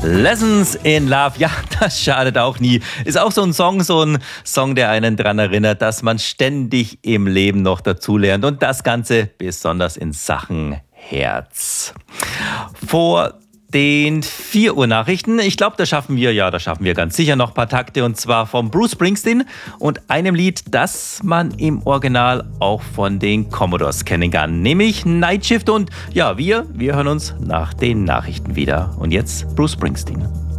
Lessons in Love, ja, das schadet auch nie. Ist auch so ein Song, der einen daran erinnert, dass man ständig im Leben noch dazulernt und das Ganze besonders in Sachen Herz. Vor den 4 Uhr Nachrichten, ich glaube, da schaffen wir ganz sicher noch ein paar Takte und zwar von Bruce Springsteen und einem Lied, das man im Original auch von den Commodores kennen kann, nämlich Night Shift und ja, wir hören uns nach den Nachrichten wieder. Und jetzt Bruce Springsteen.